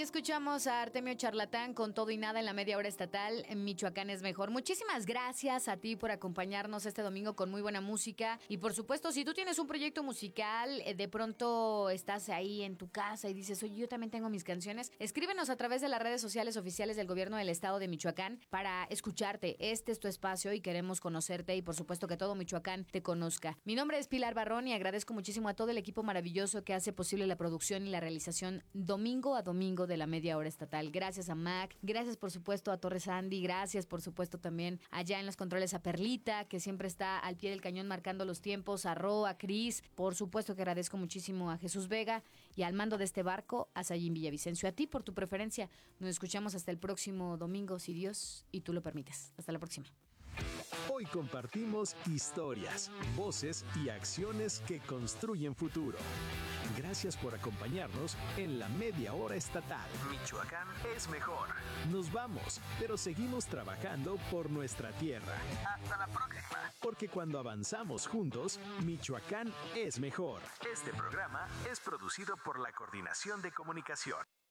escuchamos a Artemio Charlatán con Todo y Nada en la media hora estatal. Michoacán es mejor. Muchísimas gracias a ti por acompañarnos este domingo con muy buena música. Y por supuesto, si tú tienes un proyecto musical, de pronto estás ahí en tu casa y dices, oye, yo también tengo mis canciones, escríbenos a través de las redes sociales oficiales del gobierno del estado de Michoacán para escucharte. Este es tu espacio y queremos conocerte y por supuesto que todo Michoacán te conozca. Mi nombre es Pilar Barrón y agradezco muchísimo a todo el equipo maravilloso que hace posible la producción y la realización domingo a domingo de la media hora estatal. Gracias a Mac, gracias por supuesto a Torres Andy, gracias por supuesto también allá en los controles a Perlita, que siempre está al pie del cañón marcando los tiempos, a Ro, a Cris, por supuesto que agradezco muchísimo a Jesús Vega y al mando de este barco, a Sayín Villavicencio, a ti por tu preferencia. Nos escuchamos hasta el próximo domingo, si Dios y tú lo permites. Hasta la próxima. Hoy compartimos historias, voces y acciones que construyen futuro. Gracias por acompañarnos en la media hora estatal. Michoacán es mejor. Nos vamos, pero seguimos trabajando por nuestra tierra. Hasta la próxima. Porque cuando avanzamos juntos, Michoacán es mejor. Este programa es producido por la Coordinación de Comunicación.